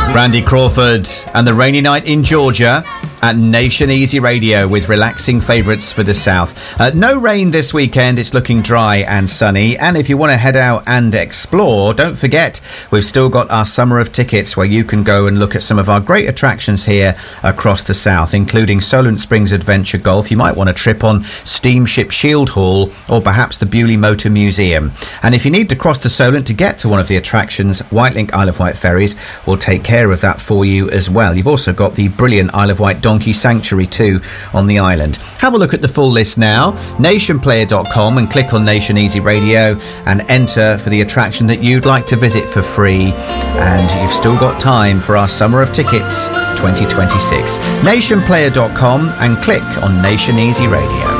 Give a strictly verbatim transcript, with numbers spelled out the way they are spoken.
Randy Crawford and the rainy night in Georgia at Nation Easy Radio with relaxing favourites for the south. Uh, no rain this weekend. It's looking dry and sunny. And if you want to head out and explore, don't forget, we've still got our Summer of Tickets where you can go and look at some of our great attractions here across the south, including Solent Springs Adventure Golf. You might want a trip on Steamship Shield Hall or perhaps the Bewley Motor Museum. And if you need to cross the Solent to get to one of the attractions, Whitelink Isle of Wight ferries will take care of that for you as well. You've also got the brilliant Isle of Wight Donkey Sanctuary too on the island. Have a look at the full list now, nation player dot com, and click on Nation Easy Radio and enter for the attraction that you'd like to visit for free. And you've still got time for our Summer of Tickets twenty twenty-six. nation player dot com and click on Nation Easy Radio.